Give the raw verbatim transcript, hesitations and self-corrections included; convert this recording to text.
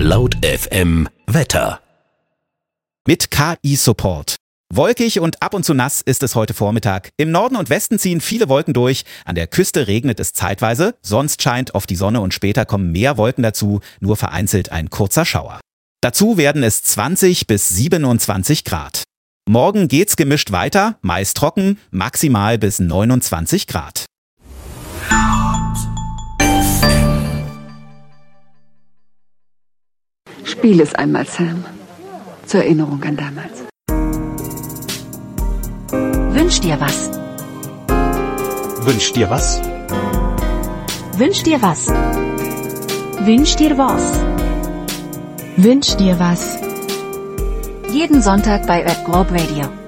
Laut F M Wetter. Mit K I-Support. Wolkig und ab und zu nass ist es heute Vormittag. Im Norden und Westen ziehen viele Wolken durch. An der Küste regnet es zeitweise. Sonst scheint oft die Sonne und später kommen mehr Wolken dazu. Nur vereinzelt ein kurzer Schauer. Dazu werden es zwanzig bis siebenundzwanzig Grad. Morgen geht's gemischt weiter, meist trocken, maximal bis neunundzwanzig Grad. Spiel es einmal, Sam. Zur Erinnerung an damals. Wünsch dir was. Wünsch dir was? Wünsch dir was. Wünsch dir was. Wünsch dir was. Jeden Sonntag bei Red Globe Radio.